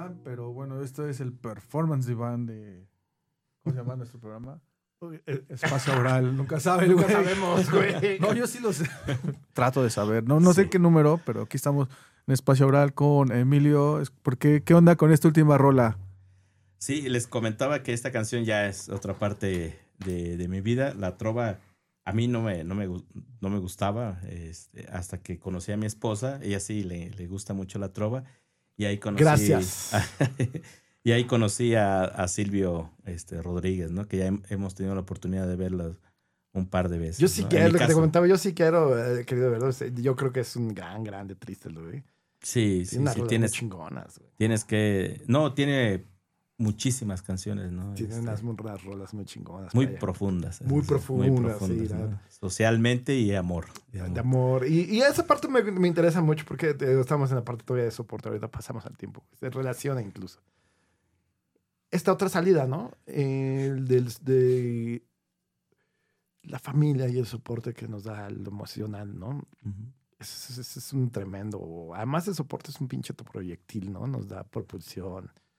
Diván, pero bueno, esto es el Performance Diván de... ¿Cómo se llama nuestro programa? Espacio Oral, nunca sabe, Nunca güey. sabemos, güey. No, yo sí lo sé. Trato de saber. No sé qué número, pero aquí estamos en Espacio Oral con Emilio. ¿Qué onda con esta última rola? Sí, les comentaba que esta canción ya es otra parte de mi vida. La trova a mí no me gustaba hasta que conocí a mi esposa. Ella sí le gusta mucho la trova. Y ahí conocí, Gracias. y ahí conocí a Silvio Rodríguez, ¿no? Que ya hemos tenido la oportunidad de verlo un par de veces. Yo sí ¿no? quiero, En mi lo que te caso, comentaba, yo sí quiero, querido verlo. Yo creo que es un grande triste, güey. sí, Tiene unas sí, rolas muy chingonas, güey. tienes que... No, tiene muchísimas canciones, ¿no? Tiene unas rolas muy chingonas. Muy vaya. profundas. Muy profundas, sí, ¿no? Socialmente y amor. De amor. Y esa parte me interesa mucho porque estamos en la parte todavía de soporte. Ahorita pasamos al tiempo. Se relaciona incluso. Esta otra salida, ¿no? De la familia y el soporte que nos da lo emocional, ¿no? Ujú. Es un tremendo. Además, el soporte es un pinche proyectil, ¿no? Nos da propulsión.